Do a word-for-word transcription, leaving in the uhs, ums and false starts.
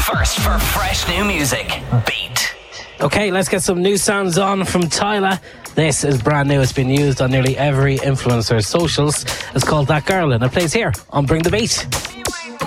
First for fresh new music, Beat. Okay, let's get some new sounds on from Tyler. This is brand new. It's been used on nearly every influencer's socials. It's called That Girl, and it plays here on Bring the Beat.